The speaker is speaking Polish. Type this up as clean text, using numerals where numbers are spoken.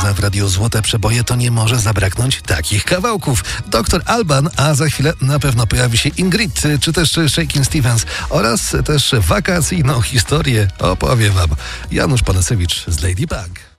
impreza w Radiu Złote Przeboje, to nie może zabraknąć takich kawałków. Dr. Alban, a za chwilę na pewno pojawi się Ingrid, czy też Shakin' Stevens oraz też wakacyjną historię opowie wam Janusz Panasewicz z Ladybug.